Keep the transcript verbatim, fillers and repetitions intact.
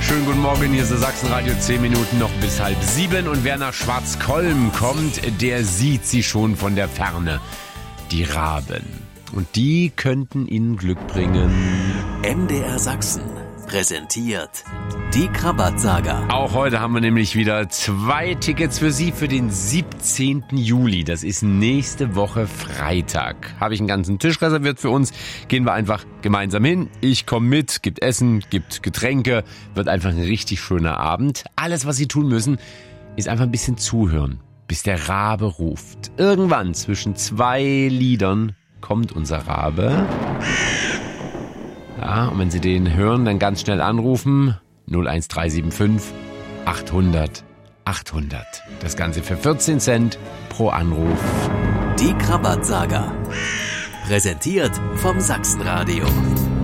Schönen guten Morgen, hier ist der Sachsenradio, zehn Minuten noch bis halb sieben. Und wer nach Schwarzkollm kommt, der sieht sie schon von der Ferne. Die Raben. Und die könnten Ihnen Glück bringen. M D R Sachsen präsentiert die Krabat-Saga. Auch heute haben wir nämlich wieder zwei Tickets für Sie für den siebzehnten Juli. Das ist nächste Woche Freitag. Habe ich einen ganzen Tisch reserviert für uns. Gehen wir einfach gemeinsam hin. Ich komme mit, gibt Essen, gibt Getränke. Wird einfach ein richtig schöner Abend. Alles, was Sie tun müssen, ist einfach ein bisschen zuhören, bis der Rabe ruft. Irgendwann zwischen zwei Liedern kommt unser Rabe. Ja, und wenn Sie den hören, dann ganz schnell anrufen. null eins drei sieben fünf achthundert achthundert. Das Ganze für vierzehn Cent pro Anruf. Die Krabat-Saga. Präsentiert vom Sachsenradio.